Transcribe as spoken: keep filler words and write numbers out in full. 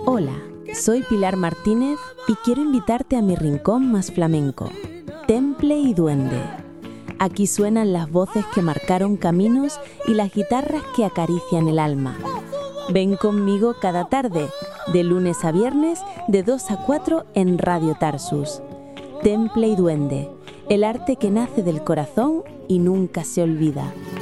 Hola, soy Pilar Martínez y quiero invitarte a mi rincón más flamenco, Temple y Duende. Aquí suenan las voces que marcaron caminos y las guitarras que acarician el alma. Ven conmigo cada tarde, de lunes a viernes, de dos a cuatro en Radio Tarsus. Temple y Duende, el arte que nace del corazón y nunca se olvida.